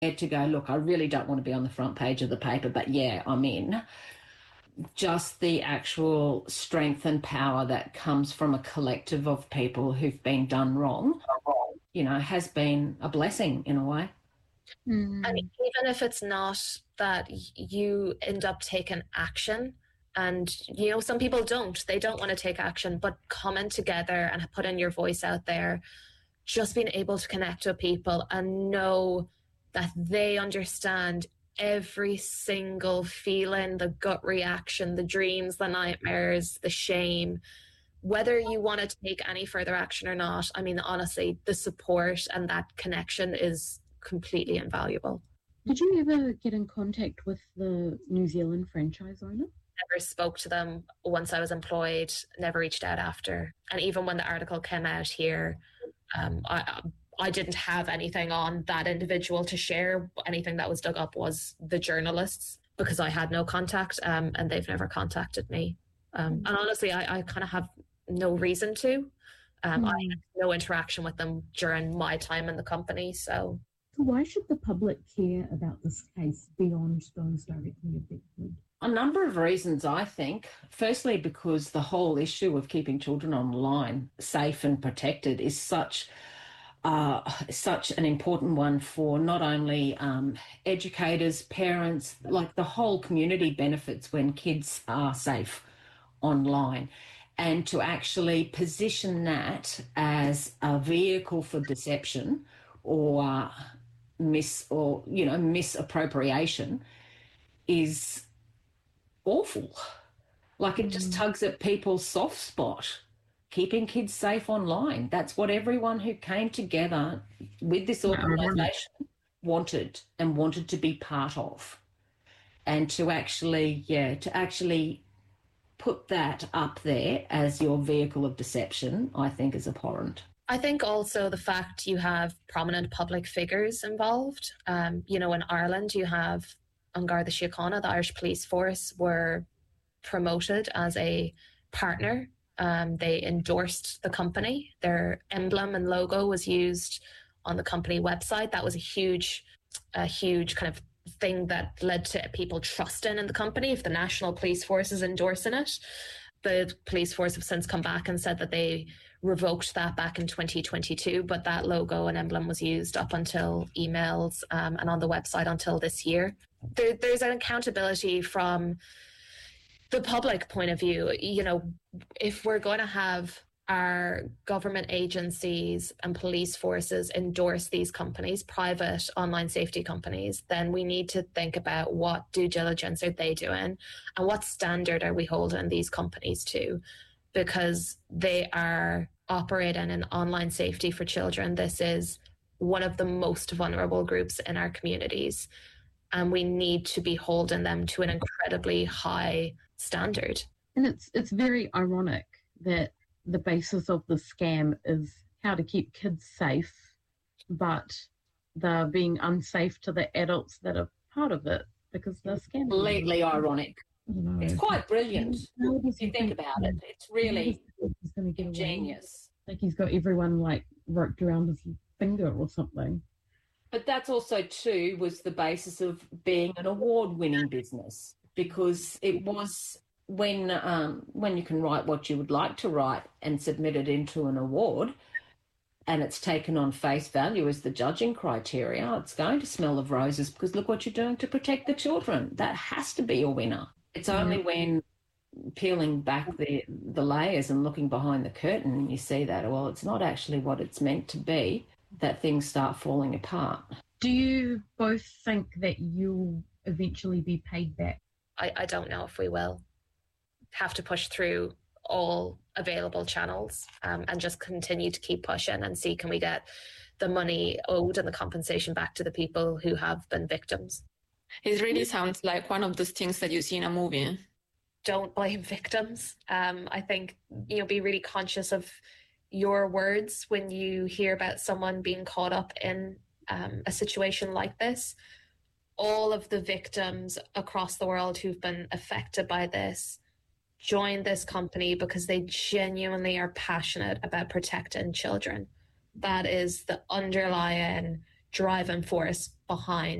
to go, look, I really don't want to be on the front page of the paper, but yeah, I'm in. Just the actual strength and power that comes from a collective of people who've been done wrong, has been a blessing in a way. And even if it's not that you end up taking action, and some people they don't want to take action, but coming together and putting your voice out there, just being able to connect with people and know that they understand every single feeling, the gut reaction, the dreams, the nightmares, the shame, whether you want to take any further action or not. I mean, honestly, the support and that connection is completely invaluable. Did you ever get in contact with the New Zealand franchise owner? Never spoke to them once I was employed, never reached out after. And even when the article came out here, I didn't have anything on that individual to share. Anything that was dug up was the journalists, because I had no contact, and they've never contacted me. And honestly, I kind of have no reason to. I had no interaction with them during my time in the company. So why should the public care about this case beyond those directly affected? A number of reasons, I think. Firstly, because the whole issue of keeping children online safe and protected is such an important one for not only educators, parents, like the whole community benefits when kids are safe online. And to actually position that as a vehicle for deception or misappropriation is awful. Like, it just tugs at people's soft spot. Keeping kids safe online. That's what everyone who came together with this organisation wanted to be part of. And to actually put that up there as your vehicle of deception, I think is abhorrent. I think also the fact you have prominent public figures involved. In Ireland, you have An Garda Síochána, the Irish police force, were promoted as a partner. They endorsed the company. Their emblem and logo was used on the company website. That was a huge kind of thing that led to people trusting in the company. If the National Police Force is endorsing it, the police force have since come back and said that they revoked that back in 2022, but that logo and emblem was used up until emails and on the website until this year. There's an accountability from the public point of view. If we're going to have our government agencies and police forces endorse these companies, private online safety companies, then we need to think about what due diligence are they doing and what standard are we holding these companies to, because they are operating in online safety for children. This is one of the most vulnerable groups in our communities, and we need to be holding them to an incredibly high standard. And it's very ironic that the basis of the scam is how to keep kids safe, but they're being unsafe to the adults that are part of it because they're scamming. Completely ironic. It's quite brilliant if you think about it. It's really genius. Like he's got everyone roped around his finger or something. But that's also too was the basis of being an award-winning business, because it was when you can write what you would like to write and submit it into an award, and it's taken on face value as the judging criteria, it's going to smell of roses because look what you're doing to protect the children. That has to be a winner. It's only when peeling back the layers and looking behind the curtain and you see that, well, it's not actually what it's meant to be, that things start falling apart. Do you both think that you'll eventually be paid back? I don't know if we will. Have to push through all available channels and just continue to keep pushing and see, can we get the money owed and the compensation back to the people who have been victims. It really sounds like one of those things that you see in a movie. Don't blame victims. I think, be really conscious of your words when you hear about someone being caught up in a situation like this. All of the victims across the world who've been affected by this join this company because they genuinely are passionate about protecting children. That is the underlying driving force behind